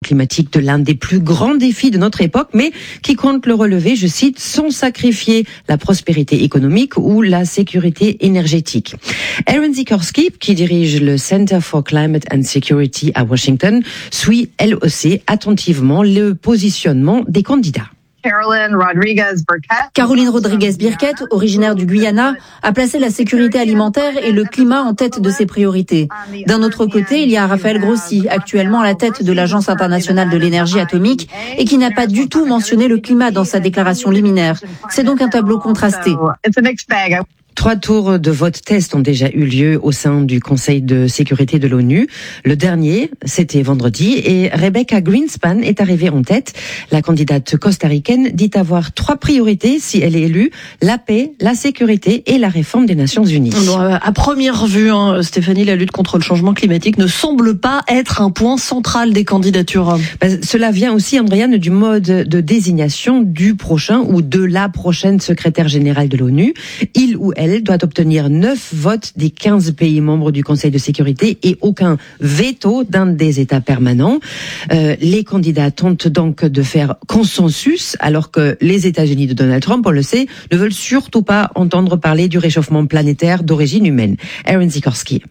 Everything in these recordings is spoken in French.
climatique de l'un des plus grands défis de notre époque, mais qui compte le relever, je cite, sans sacrifier la prospérité économique ou la sécurité énergétique. Erin Sikorski, qui dirige le Center for Climate and Security à Washington, suit elle aussi attentivement le positionnement des candidats. Caroline Rodriguez Birkett, originaire du Guyana, a placé la sécurité alimentaire et le climat en tête de ses priorités. D'un autre côté, il y a Raphaël Grossi, actuellement à la tête de l'Agence internationale de l'énergie atomique et qui n'a pas du tout mentionné le climat dans sa déclaration liminaire. C'est donc un tableau contrasté. 3 tours de vote test ont déjà eu lieu au sein du Conseil de sécurité de l'ONU. Le dernier, c'était vendredi, et Rebecca Greenspan est arrivée en tête. La candidate costaricaine dit avoir 3 priorités si elle est élue: la paix, la sécurité et la réforme des Nations Unies. À première vue, Stéphanie, la lutte contre le changement climatique ne semble pas être un point central des candidatures. Cela vient aussi, Andréane, du mode de désignation du prochain ou de la prochaine secrétaire générale de l'ONU. Il ou elle doit obtenir 9 votes des 15 pays membres du Conseil de sécurité et aucun veto d'un des États permanents. Les candidats tentent donc de faire consensus, alors que les États-Unis de Donald Trump, on le sait, ne veulent surtout pas entendre parler du réchauffement planétaire d'origine humaine. Erin Sikorski.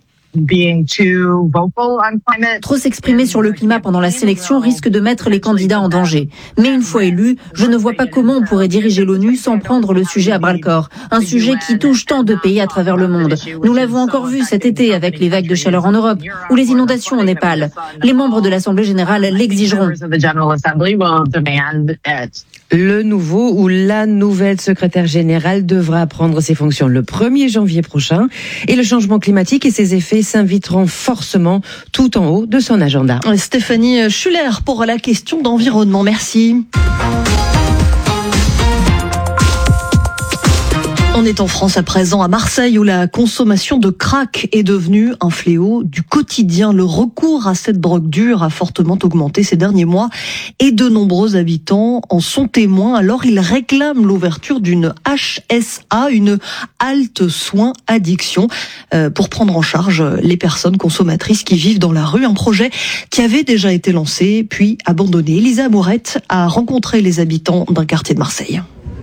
Trop s'exprimer sur le climat pendant la sélection risque de mettre les candidats en danger. Mais une fois élu, je ne vois pas comment on pourrait diriger l'ONU sans prendre le sujet à bras-le-corps. Un sujet qui touche tant de pays à travers le monde. Nous l'avons encore vu cet été avec les vagues de chaleur en Europe ou les inondations au Népal. Les membres de l'Assemblée générale l'exigeront. Le nouveau ou la nouvelle secrétaire générale devra prendre ses fonctions le 1er janvier prochain et le changement climatique et ses effets s'inviteront forcément tout en haut de son agenda. Stéphanie Schuller pour la question d'environnement. Merci. On est en France à présent, à Marseille, où la consommation de crack est devenue un fléau du quotidien. Le recours à cette drogue dure a fortement augmenté ces derniers mois et de nombreux habitants en sont témoins. Alors ils réclament l'ouverture d'une HSA, une halte soins addiction, pour prendre en charge les personnes consommatrices qui vivent dans la rue. Un projet qui avait déjà été lancé puis abandonné. Elisa Amourette a rencontré les habitants d'un quartier de Marseille.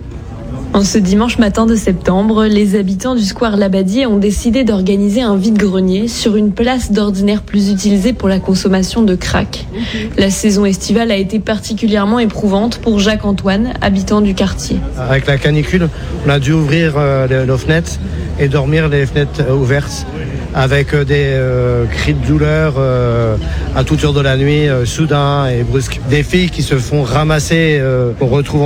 En ce dimanche matin de septembre, les habitants du square Labadier ont décidé d'organiser un vide-grenier sur une place d'ordinaire plus utilisée pour la consommation de crack. La saison estivale a été particulièrement éprouvante pour Jacques-Antoine, habitant du quartier. Avec la canicule, on a dû ouvrir nos fenêtres et dormir les fenêtres ouvertes, avec des cris de douleur à toute heure de la nuit, soudain et brusque. Des filles qui se font ramasser, qu'on retrouve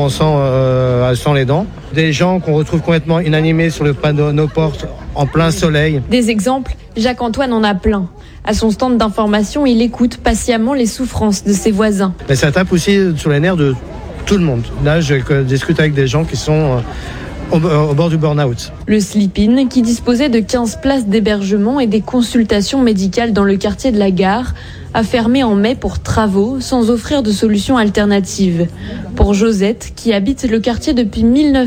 sans les dents. Des gens qu'on retrouve complètement inanimés sur le pas de nos portes, en plein soleil. Des exemples, Jacques-Antoine en a plein. À son stand d'information, il écoute patiemment les souffrances de ses voisins. Mais ça tape aussi sur les nerfs de tout le monde. Là, je discute avec des gens qui sont au bord du burn-out. Le Sleep-In, qui disposait de 15 places d'hébergement et des consultations médicales dans le quartier de la Gare, a fermé en mai pour travaux sans offrir de solution alternative. Pour Josette, qui habite le quartier depuis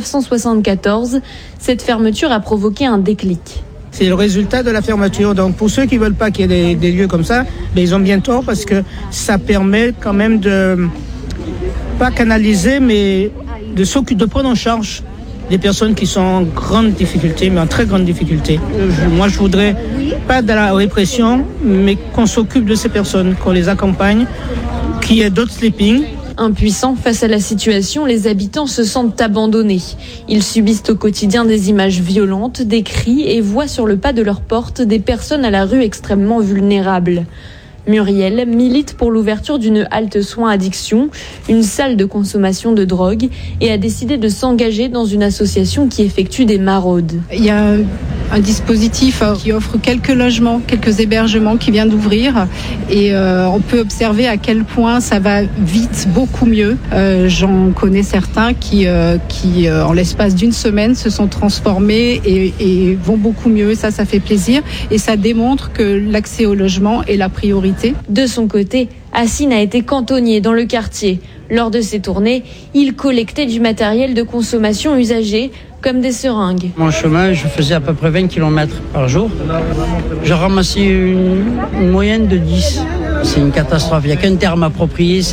1974, cette fermeture a provoqué un déclic. C'est le résultat de la fermeture. Donc pour ceux qui ne veulent pas qu'il y ait des lieux comme ça, ils ont bien tort parce que ça permet quand même de, pas canaliser, mais de prendre en charge des personnes qui sont en grande difficulté, mais en très grande difficulté. Moi, je voudrais pas de la répression, mais qu'on s'occupe de ces personnes, qu'on les accompagne, qu'il y ait d'autres sleeping. Impuissants face à la situation, les habitants se sentent abandonnés. Ils subissent au quotidien des images violentes, des cris et voient sur le pas de leur porte des personnes à la rue extrêmement vulnérables. Muriel milite pour l'ouverture d'une halte soins addiction, une salle de consommation de drogue, et a décidé de s'engager dans une association qui effectue des maraudes. Il y a un dispositif qui offre quelques logements, quelques hébergements qui vient d'ouvrir et on peut observer à quel point ça va vite, beaucoup mieux. J'en connais certains qui en l'espace d'une semaine se sont transformés et vont beaucoup mieux. Ça fait plaisir et ça démontre que l'accès au logement est la priorité. De son côté, Assine a été cantonnier dans le quartier. Lors de ses tournées, il collectait du matériel de consommation usagé, comme des seringues. Mon chemin, je faisais à peu près 20 km par jour. Je ramassais une moyenne de 10. C'est une catastrophe. Il n'y a qu'un terme approprié.